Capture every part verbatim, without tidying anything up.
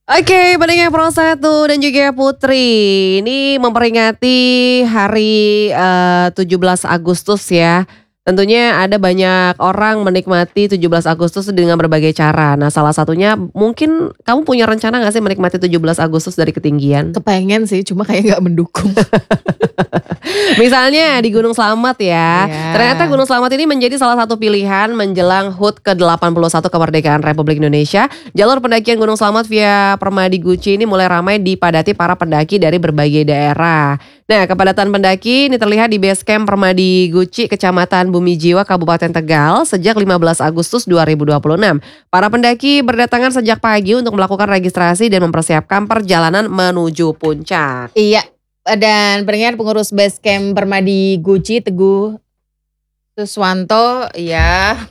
Oke, pendengar Pro satu dan juga Putri. Ini memperingati hari eh, tujuh belas Agustus ya. Tentunya ada banyak orang menikmati tujuh belas Agustus dengan berbagai cara. Nah, salah satunya mungkin kamu punya rencana gak sih menikmati tujuh belas Agustus dari ketinggian? Kepengen sih, cuma kayak gak mendukung. Misalnya di Gunung Slamet ya. Yeah. Ternyata Gunung Slamet ini menjadi salah satu pilihan menjelang H U T ke delapan puluh satu kemerdekaan Republik Indonesia. Jalur pendakian Gunung Slamet via Permadi Guci ini mulai ramai dipadati para pendaki dari berbagai daerah. Nah, kepadatan pendaki ini terlihat di base camp Permadi Guci, Kecamatan Bumi Jiwa, Kabupaten Tegal sejak lima belas Agustus dua ribu dua puluh enam. Para pendaki berdatangan sejak pagi untuk melakukan registrasi dan mempersiapkan perjalanan menuju puncak. Iya, dan pendengar pengurus base camp Permadi Guci, Teguh Suswanto ya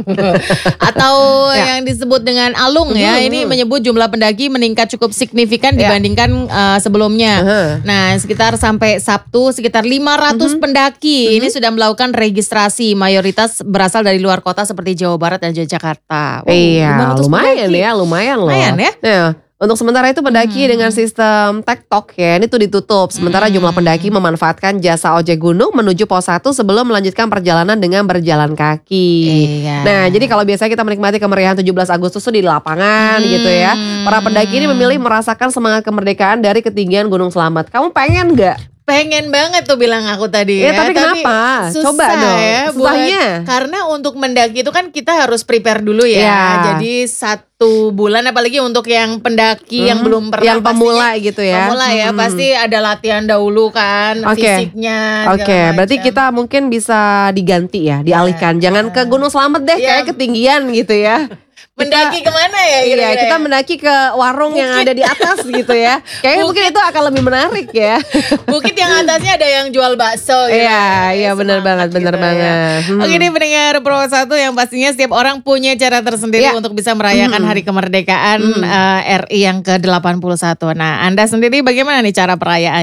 atau Ya. yang disebut dengan Alung ya, Mhm. ini menyebut jumlah pendaki meningkat cukup signifikan Ya. dibandingkan uh, sebelumnya. Uh-huh. Nah, sekitar sampai Sabtu sekitar lima ratus Mhm. pendaki ini Mhm. sudah melakukan registrasi, mayoritas berasal dari luar kota seperti Jawa Barat dan Yogyakarta. Wow, Iya, lima ratus lumayan pendaki. ya, lumayan loh. Lumayan ya. Nah, untuk sementara itu pendaki Hmm. dengan sistem tektok ya, ini tuh ditutup. Sementara Hmm. jumlah pendaki memanfaatkan jasa ojek gunung menuju pos satu sebelum melanjutkan perjalanan dengan berjalan kaki. Iya. Nah, jadi kalau biasanya kita menikmati kemeriahan tujuh belas Agustus tuh di lapangan Hmm. gitu ya. Para pendaki ini memilih merasakan semangat kemerdekaan dari ketinggian Gunung Slamet. Kamu pengen gak? Pengen banget tuh bilang aku tadi Ya, ya. tapi kenapa? Susah Coba dong, ya buat- susahnya. karena untuk mendaki itu kan kita harus prepare dulu ya. Ya. Jadi satu bulan apalagi untuk yang pendaki yang Mhm. belum pernah. Yang pemula pastinya- gitu ya. Pemula ya Mhm. pasti ada latihan dahulu kan, Oke. fisiknya. Oke, segala berarti macam. kita mungkin bisa diganti ya, dialihkan. Jangan ke Gunung Slamet deh, Iya. kayak ketinggian gitu ya. mendaki Kita- kemana ya? Iya, kira-kira kita ya? mendaki ke warung yang ada di atas gitu ya. Kayaknya mungkin itu akan lebih menarik ya. Bukit yang atasnya ada yang jual bakso gitu. Iya, iya benar Semangat banget, benar gitu ya. banget. Hmm. Oke nih pendengar Pro satu yang pastinya setiap orang punya cara tersendiri Ya. untuk bisa merayakan Hmm. hari kemerdekaan Hmm. eh, R I yang ke delapan puluh satu. Nah, Anda sendiri bagaimana nih cara perayaan?